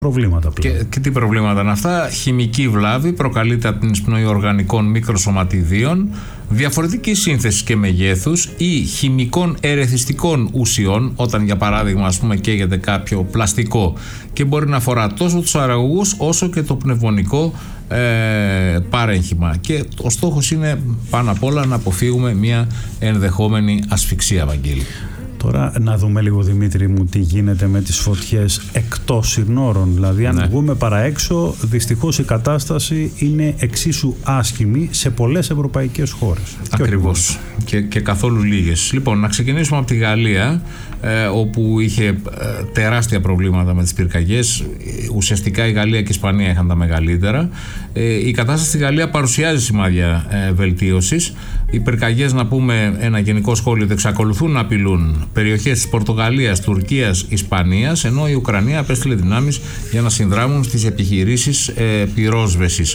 προβλήματα πλέον. Και τι προβλήματα είναι αυτά? Χημική βλάβη προκαλείται από την εισπνοή οργανικών μικροσωματιδίων διαφορετικής σύνθεσης και μεγέθους ή χημικών ερεθιστικών ουσιών, όταν για παράδειγμα καίγεται κάποιο πλαστικό και μπορεί να αφορά τόσο τους αραγωγούς όσο και το πνευμονικό παρέγχημα. Και ο στόχος είναι πάνω απ' όλα να αποφύγουμε μια ενδεχόμενη ασφυξία, Βαγγέλη. Τώρα να δούμε λίγο, Δημήτρη μου, τι γίνεται με τις φωτιές εκτός συνόρων. Δηλαδή αν βγούμε παρά έξω, δυστυχώς η κατάσταση είναι εξίσου άσχημη σε πολλές ευρωπαϊκές χώρες. Ακριβώς. Και καθόλου λίγες. Λοιπόν, να ξεκινήσουμε από τη Γαλλία, όπου είχε τεράστια προβλήματα με τις πυρκαγιές. Ουσιαστικά η Γαλλία και η Ισπανία είχαν τα μεγαλύτερα. Η κατάσταση στη Γαλλία παρουσιάζει σημάδια βελτίωσης. Οι πυρκαγιές, να πούμε ένα γενικό σχόλιο, εξακολουθούν να απειλούν περιοχές της Πορτογαλίας, Τουρκίας, Ισπανίας, ενώ η Ουκρανία απέστειλε δυνάμεις για να συνδράμουν στις επιχειρήσεις πυρόσβεσης.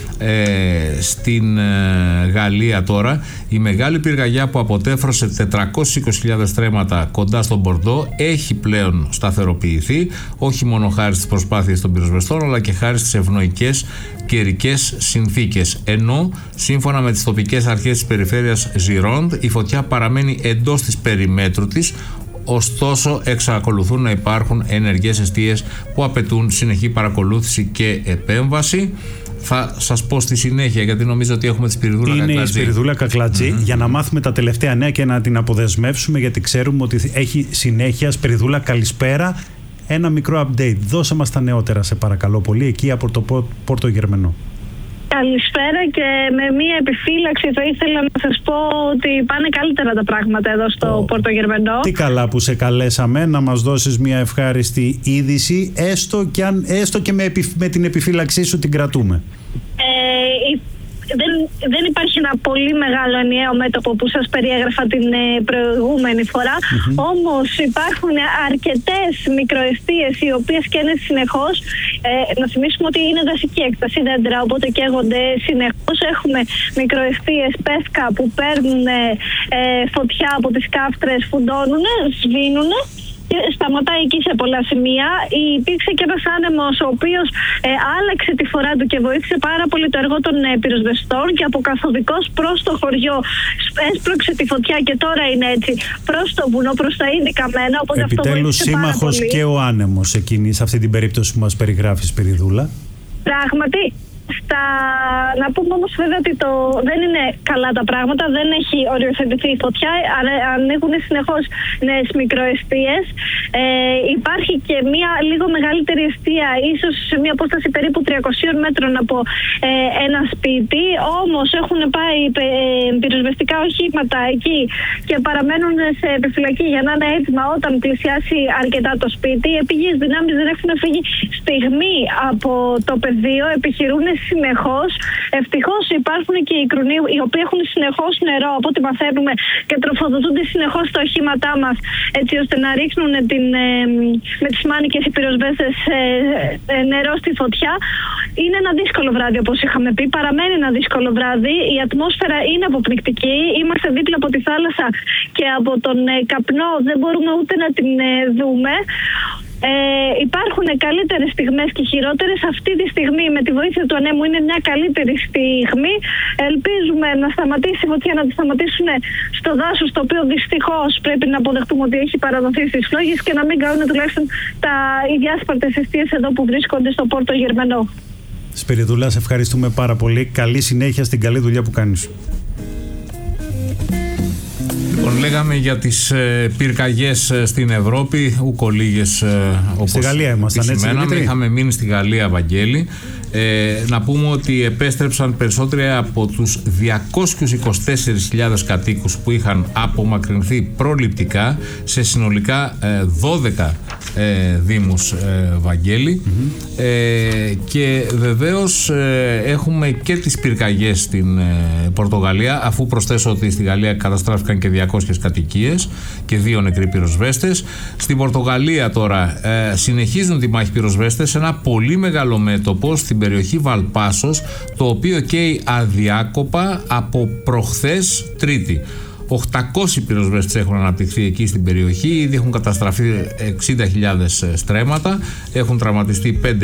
Στην Γαλλία τώρα η μεγάλη πυρκαγιά που αποτέφρωσε 420.000 στρέμματα κοντά στον Μπορντό έχει πλέον σταθεροποιηθεί, όχι μόνο χάρη στις προσπάθειες των πυροσβεστών αλλά και χάρη στις ευνοϊκές καιρικές συνθήκες, ενώ σύμφωνα με τις τοπικές αρχές της περιφέρειας Ζιρόντ η φωτιά παραμένει εντός της περιμέτρου της. Ωστόσο, εξακολουθούν να υπάρχουν ενεργές εστίες που απαιτούν συνεχή παρακολούθηση και επέμβαση. Θα σας πω στη συνέχεια, γιατί νομίζω ότι έχουμε τη Σπυριδούλα Κακλατζή. Είναι η Σπυριδούλα Κακλατζή, για να μάθουμε τα τελευταία νέα και να την αποδεσμεύσουμε, γιατί ξέρουμε ότι έχει συνέχεια. Σπυριδούλα, καλησπέρα. Ένα μικρό update. Δώσε μας τα νεότερα, σε παρακαλώ πολύ, εκεί από το Πόρτο Γερμενό. Καλησπέρα, και με μία επιφύλαξη θα ήθελα να σας πω ότι πάνε καλύτερα τα πράγματα εδώ στο Πόρτο Γερμενό. Τι καλά που σε καλέσαμε να μας δώσεις μία ευχάριστη είδηση, έστω και με την επιφύλαξή σου την κρατούμε. Δεν υπάρχει ένα πολύ μεγάλο ενιαίο μέτωπο που σας περιέγραφα την προηγούμενη φορά. Όμως υπάρχουν αρκετές μικροεστίες οι οποίες καίνε συνεχώς. Να θυμίσουμε ότι είναι δασική έκταση δέντρα, οπότε καίγονται συνεχώς. Έχουμε μικροεστίες πέσκα που παίρνουν φωτιά από τις κάφτρες, φουντώνουν, σβήνουν. Σταματάει εκεί σε πολλά σημεία. Υπήρξε και ένας άνεμος ο οποίος άλλαξε τη φορά του και βοήθησε πάρα πολύ το έργο των πυροσβεστών, και από καθοδικός προς το χωριό έσπρωξε τη φωτιά και τώρα είναι έτσι προς το βουνό, προς τα ήδη καμένα. Επιτέλους σύμμαχος και ο άνεμος εκείνη, σε αυτή την περίπτωση που μας περιγράφει, Σπυριδούλα. Πράγματι. Να πούμε όμως βέβαια ότι δεν είναι καλά τα πράγματα, δεν έχει οριοθετηθεί η φωτιά, ανοίγουν συνεχώς νέες μικροεστίες. Υπάρχει και μία λίγο μεγαλύτερη εστία, ίσως σε μία απόσταση περίπου 300 μέτρων από ένα σπίτι, όμως έχουν πάει πυροσβεστικά οχήματα εκεί και παραμένουν σε επιφυλακή για να είναι έτοιμα όταν πλησιάσει αρκετά το σπίτι. Οι επίγειες δυνάμεις δεν έχουν φύγει στιγμή από το πεδίο, επιχειρούν συνεχώς. Ευτυχώς υπάρχουν και οι κρουνοί οι οποίοι έχουν συνεχώς νερό, από ό,τι μαθαίνουμε, και τροφοδοτούνται συνεχώς τα οχήματά μας, έτσι ώστε να ρίχνουν με τις μάνικες οι πυροσβέστες νερό στη φωτιά. Είναι ένα δύσκολο βράδυ, όπως είχαμε πει. Παραμένει ένα δύσκολο βράδυ. Η ατμόσφαιρα είναι αποπνικτική. Είμαστε δίπλα από τη θάλασσα και από τον καπνό δεν μπορούμε ούτε να την δούμε. Υπάρχουν καλύτερες στιγμές και χειρότερες. Αυτή τη στιγμή, με τη βοήθεια του ανέμου, είναι μια καλύτερη στιγμή. Ελπίζουμε να σταματήσει η φωτιά, να τη σταματήσουν στο δάσος, το οποίο δυστυχώς πρέπει να αποδεχτούμε ότι έχει παραδοθεί στις φλόγες, και να μην κάνουν τουλάχιστον οι διάσπαρτες εστίες εδώ που βρίσκονται στο Πόρτο Γερμενό. Σπυριδούλα, σε ευχαριστούμε πάρα πολύ. Καλή συνέχεια στην καλή δουλειά που κάνεις. Λοιπόν, λέγαμε για τις πυρκαγιές στην Ευρώπη, ουκολίγες όπως στη Γαλλία ήμασταν, έτσι. Είχαμε μείνει στη Γαλλία, Βαγγέλη. Να πούμε ότι επέστρεψαν περισσότεροι από τους 224.000 κατοίκους που είχαν απομακρυνθεί προληπτικά σε συνολικά 12 δήμους, Βαγγέλη. Και βεβαίως έχουμε και τις πυρκαγιές στην Πορτογαλία, αφού προσθέσω ότι στη Γαλλία καταστράφηκαν και 200 κατοικίες και 2 νεκροί πυροσβέστες. Στην Πορτογαλία τώρα συνεχίζουν τη μάχη πυροσβέστες σε ένα πολύ μεγάλο μέτωπο στην περιοχή Βαλπάσος, το οποίο καίει αδιάκοπα από προχθές Τρίτη. 800 πυροσβέστες έχουν αναπτυχθεί εκεί στην περιοχή, ήδη έχουν καταστραφεί 60.000 στρέμματα, έχουν τραυματιστεί 5